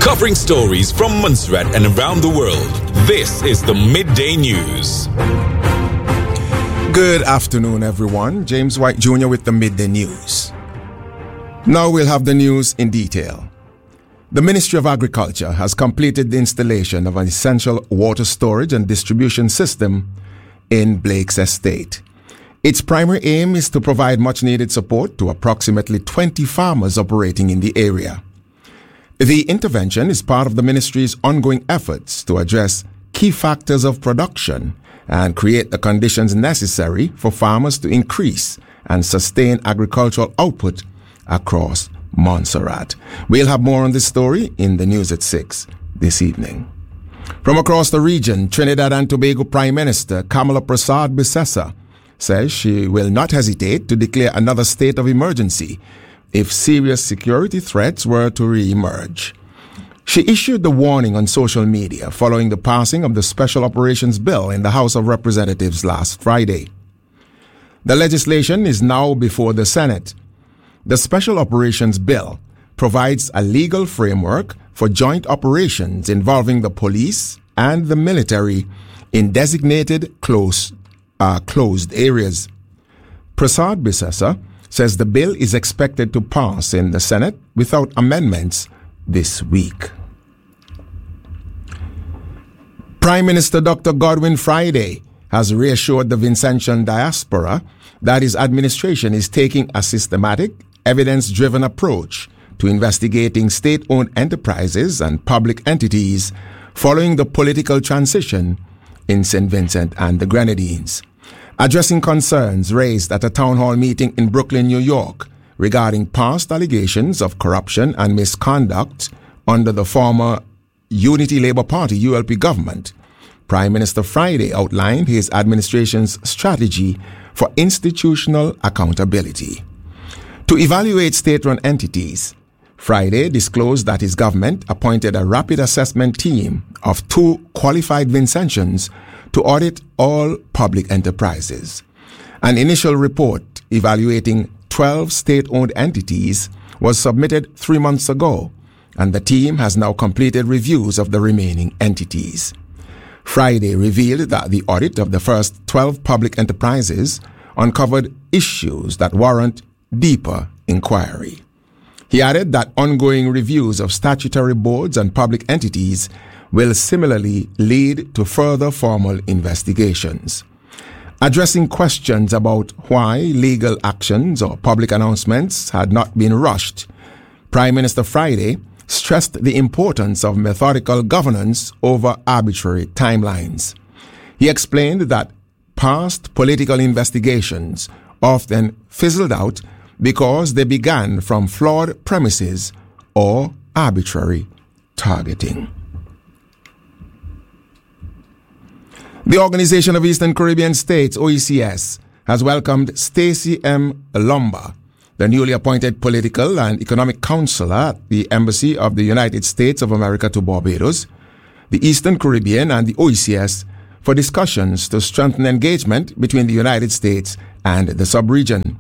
covering stories from Montserrat and around the world. This is the Midday News. Good afternoon, everyone. James White Jr. with the Midday News. Now we'll have the news in detail. The Ministry of Agriculture has completed the installation of an essential water storage and distribution system in Blake's estate. Its primary aim is to provide much-needed support to approximately 20 farmers operating in the area. The intervention is part of the ministry's ongoing efforts to address key factors of production and create the conditions necessary for farmers to increase and sustain agricultural output across Montserrat. We'll have more on this story in the news at 6 this evening. From across the region, Trinidad and Tobago Prime Minister Kamala Persad-Bissessar says she will not hesitate to declare another state of emergency if serious security threats were to re-emerge. She issued the warning on social media following the passing of the Special Operations Bill in the House of Representatives last Friday. The legislation is now before the Senate. The Special Operations Bill provides a legal framework for joint operations involving the police and the military in designated closed areas. Persad-Bissessar says the bill is expected to pass in the Senate without amendments this week. Prime Minister Dr. Godwin Friday has reassured the Vincentian diaspora that his administration is taking a systematic, evidence-driven approach to investigating state-owned enterprises and public entities following the political transition in St. Vincent and the Grenadines. Addressing concerns raised at a town hall meeting in Brooklyn, New York, regarding past allegations of corruption and misconduct under the former Unity Labour Party ULP government, Prime Minister Friday outlined his administration's strategy for institutional accountability. To evaluate state-run entities, Friday disclosed that his government appointed a rapid assessment team of 2 qualified Vincentians to audit all public enterprises. An initial report evaluating 12 state-owned entities was submitted 3 months ago, and the team has now completed reviews of the remaining entities. Friday revealed that the audit of the first 12 public enterprises uncovered issues that warrant deeper inquiry. He added that ongoing reviews of statutory boards and public entities will similarly lead to further formal investigations. Addressing questions about why legal actions or public announcements had not been rushed, Prime Minister Friday stressed the importance of methodical governance over arbitrary timelines. He explained that past political investigations often fizzled out because they began from flawed premises or arbitrary targeting. The Organization of Eastern Caribbean States, OECS, has welcomed Stacey M. Lombard, the newly appointed political and economic counselor at the Embassy of the United States of America to Barbados, the Eastern Caribbean and the OECS for discussions to strengthen engagement between the United States and the sub-region.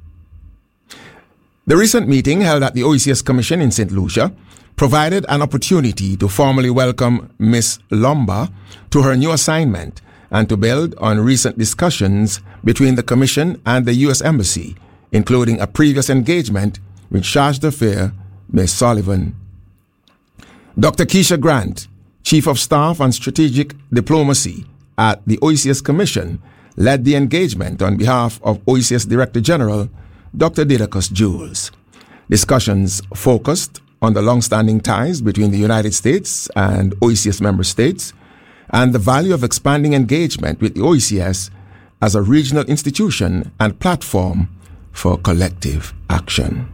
The recent meeting held at the OECS Commission in St. Lucia provided an opportunity to formally welcome Ms. Lombard to her new assignment and to build on recent discussions between the Commission and the U.S. Embassy, including a previous engagement with Charge d'Affaires Ms. Sullivan. Dr. Keisha Grant, Chief of Staff and Strategic Diplomacy at the OECS Commission, led the engagement on behalf of OECS Director General Dr. Didacus Jules. Discussions focused on the long-standing ties between the United States and OECS member states and the value of expanding engagement with the OECS as a regional institution and platform for collective action.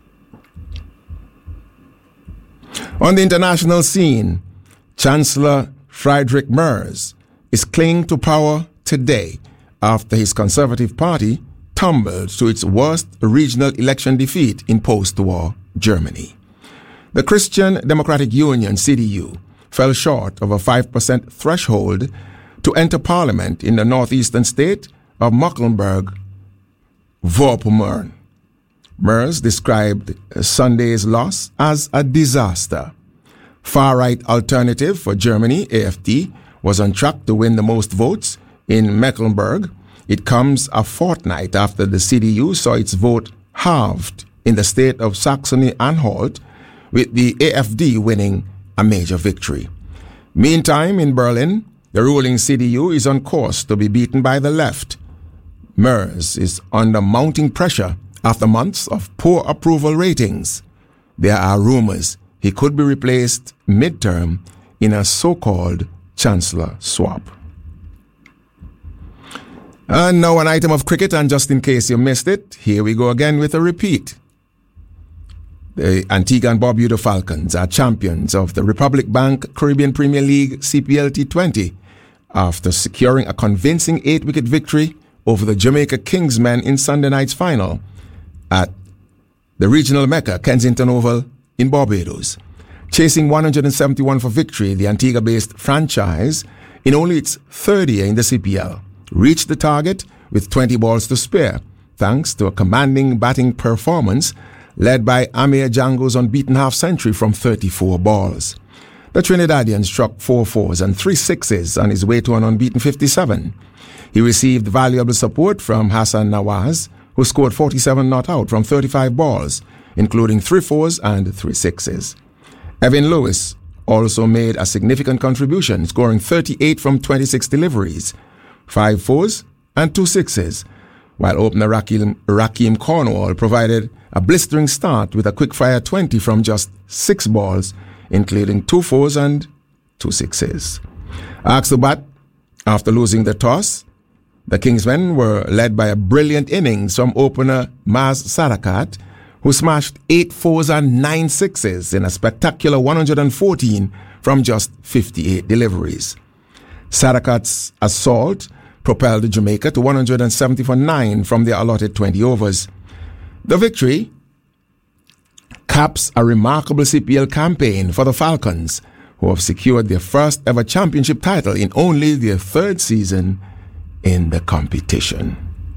On the international scene, Chancellor Friedrich Merz is clinging to power today after his Conservative Party tumbled to its worst regional election defeat in post-war Germany. The Christian Democratic Union, CDU, fell short of a 5% threshold to enter parliament in the northeastern state of Mecklenburg-Vorpommern. Merz described Sunday's loss as a disaster. Far-right Alternative for Germany, AfD, was on track to win the most votes in Mecklenburg. It comes a fortnight after the CDU saw its vote halved in the state of Saxony-Anhalt, with the AfD winning a major victory. Meantime, in Berlin, the ruling CDU is on course to be beaten by the left. Merz is under mounting pressure after months of poor approval ratings. There are rumors he could be replaced midterm in a so-called chancellor swap. And now an item of cricket, and just in case you missed it, here we go again with a repeat. The Antigua and Barbuda Falcons are champions of the Republic Bank Caribbean Premier League CPL T20 after securing a convincing 8-wicket victory over the Jamaica Kingsmen in Sunday night's final at the regional Mecca, Kensington Oval in Barbados. Chasing 171 for victory, the Antigua-based franchise, in only its third year in the CPL, reached the target with 20 balls to spare, thanks to a commanding batting performance led by Amir Django's unbeaten half-century from 34 balls. The Trinidadian struck 4 fours and 3 sixes on his way to an unbeaten 57. He received valuable support from Hassan Nawaz, who scored 47 not out from 35 balls, including 3 fours and 3 sixes. Evan Lewis also made a significant contribution, scoring 38 from 26 deliveries, 5 fours and 2 sixes, while opener Rakeem Cornwall provided a blistering start with a quick-fire 20 from just 6 balls, including 2 fours and 2 sixes. Asked to bat after losing the toss, the Kingsmen were led by a brilliant innings from opener Maz Sadakat, who smashed 8 fours and 9 sixes in a spectacular 114 from just 58 deliveries. Sadakat's assault propelled Jamaica to 170 for 9 from their allotted 20 overs. The victory caps a remarkable CPL campaign for the Falcons, who have secured their first ever championship title in only their 3rd season in the competition.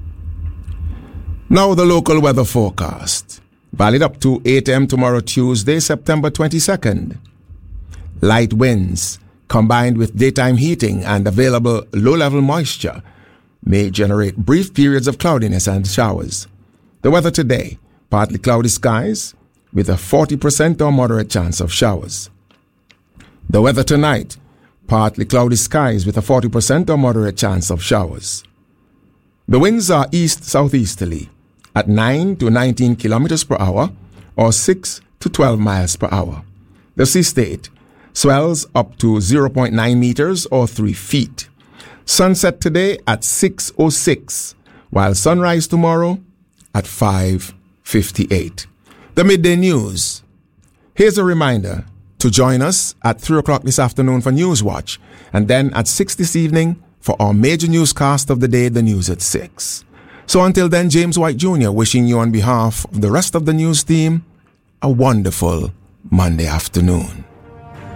Now the local weather forecast. Valid up to 8 a.m. tomorrow, Tuesday, September 22nd. Light winds, combined with daytime heating and available low-level moisture, may generate brief periods of cloudiness and showers. The weather today, partly cloudy skies with a 40% or moderate chance of showers. The weather tonight, partly cloudy skies with a 40% or moderate chance of showers. The winds are east-southeasterly at 9 to 19 kilometers per hour or 6 to 12 miles per hour. The sea state swells up to 0.9 meters or 3 feet. Sunset today at 6:06, while sunrise tomorrow at 5:58. The Midday News. Here's a reminder to join us at 3 o'clock this afternoon for News Watch, and then at 6 this evening for our major newscast of the day, the news at 6. So until then, James White Jr. wishing you on behalf of the rest of the news team a wonderful Monday afternoon.